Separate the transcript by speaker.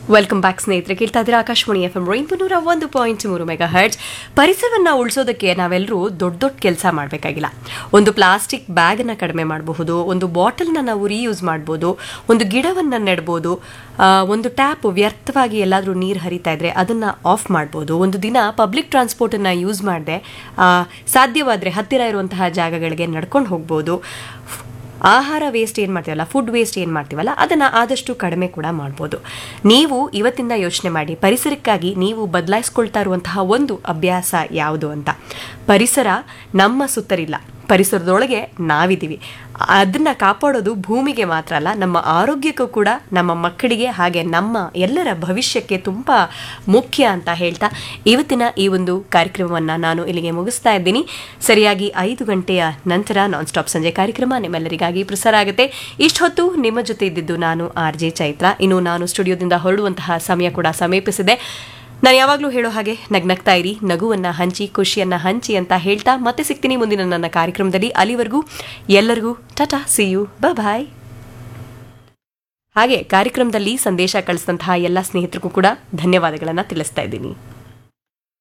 Speaker 1: Welcome back ಸ್ನೇಹಿತರೆ, ಕೇಳ್ತಾ ಇದ್ದೀರಾ Akashvani FM rainbow 101.3 mega hertz. ಪರಿಸರವನ್ನು ಉಳಿಸೋದಕ್ಕೆ ನಾವೆಲ್ಲರೂ ದೊಡ್ಡ ದೊಡ್ಡ ಕೆಲಸ ಮಾಡಬೇಕಾಗಿಲ್ಲ. ಒಂದು ಪ್ಲಾಸ್ಟಿಕ್ ಬ್ಯಾಗನ್ನು ಕಡಿಮೆ ಮಾಡಬಹುದು, ಒಂದು ಬಾಟಲ್ನ ನಾವು ರೀಯೂಸ್ ಮಾಡ್ಬೋದು, ಒಂದು ಗಿಡವನ್ನು ನೆಡ್ಬೋದು, ಒಂದು ಟ್ಯಾಪ್ ವ್ಯರ್ಥವಾಗಿ ಎಲ್ಲಾದರೂ ನೀರು ಹರಿತಾ ಇದ್ರೆ ಅದನ್ನು ಆಫ್ ಮಾಡ್ಬೋದು, ಒಂದು ದಿನ ಪಬ್ಲಿಕ್ ಟ್ರಾನ್ಸ್ಪೋರ್ಟನ್ನು ಯೂಸ್ ಮಾಡದೆ ಸಾಧ್ಯವಾದರೆ ಹತ್ತಿರ ಇರುವಂತಹ ಜಾಗಗಳಿಗೆ ನಡ್ಕೊಂಡು ಹೋಗ್ಬೋದು. ಆಹಾರ ವೇಸ್ಟ್ ಏನು ಮಾಡ್ತೀವಲ್ಲ, ಫುಡ್ ವೇಸ್ಟ್ ಏನು ಮಾಡ್ತೀವಲ್ಲ, ಅದನ್ನು ಆದಷ್ಟು ಕಡಿಮೆ ಕೂಡ ಮಾಡ್ಬೋದು. ನೀವು ಇವತ್ತಿಂದ ಯೋಚನೆ ಮಾಡಿ, ಪರಿಸರಕ್ಕಾಗಿ ನೀವು ಬದಲಾಯಿಸ್ಕೊಳ್ತಾ ಇರುವಂತಹ ಒಂದು ಅಭ್ಯಾಸ ಯಾವುದು ಅಂತ. ಪರಿಸರ ನಮ್ಮ ಸುತ್ತರಿಲ್ಲ, ಪರಿಸರದೊಳಗೆ ನಾವಿದ್ದೀವಿ. ಅದನ್ನು ಕಾಪಾಡೋದು ಭೂಮಿಗೆ ಮಾತ್ರ ಅಲ್ಲ, ನಮ್ಮ ಆರೋಗ್ಯಕ್ಕೂ ಕೂಡ, ನಮ್ಮ ಮಕ್ಕಳಿಗೆ, ಹಾಗೆ ನಮ್ಮ ಎಲ್ಲರ ಭವಿಷ್ಯಕ್ಕೆ ತುಂಬ ಮುಖ್ಯ ಅಂತ ಹೇಳ್ತಾ ಇವತ್ತಿನ ಈ ಒಂದು ಕಾರ್ಯಕ್ರಮವನ್ನು ನಾನು ಇಲ್ಲಿಗೆ ಮುಗಿಸ್ತಾ ಇದ್ದೀನಿ. ಸರಿಯಾಗಿ 5 ಗಂಟೆಯ ನಂತರ ನಾನ್ ಸ್ಟಾಪ್ ಸಂಜೆ ಕಾರ್ಯಕ್ರಮ ನಿಮ್ಮೆಲ್ಲರಿಗಾಗಿ ಪ್ರಸಾರ ಆಗುತ್ತೆ. ಇಷ್ಟೊತ್ತು ನಿಮ್ಮ ಜೊತೆ ಇದ್ದಿದ್ದು ನಾನು RJ ಚೈತ್ರ. ಇನ್ನು ನಾನು ಸ್ಟುಡಿಯೋದಿಂದ ಹೊರಡುವಂತಹ ಸಮಯ ಕೂಡ ಸಮೀಪಿಸಿದೆ. ನಾನು ಯಾವಾಗಲೂ ಹೇಳೋ ಹಾಗೆ ನಗ್ನಗ್ತಾ ಇರಿ, ನಗುವನ್ನು ಹಂಚಿ, ಖುಷಿಯನ್ನು ಹಂಚಿ ಅಂತ ಹೇಳ್ತಾ ಮತ್ತೆ ಸಿಗ್ತೀನಿ ಮುಂದಿನ ನನ್ನ ಕಾರ್ಯಕ್ರಮದಲ್ಲಿ. ಅಲ್ಲಿವರೆಗೂ ಎಲ್ಲರಿಗೂ ಟಾಟಾ, ಸಿ ಯು, ಬಾಯ್. ಹಾಗೆ ಕಾರ್ಯಕ್ರಮದಲ್ಲಿ ಸಂದೇಶ ಕಳಿಸಿದಂತಹ ಎಲ್ಲ ಸ್ನೇಹಿತರಿಗೂ ಕೂಡ ಧನ್ಯವಾದಗಳನ್ನು ತಿಳಿಸ್ತಾ ಇದ್ದೀನಿ.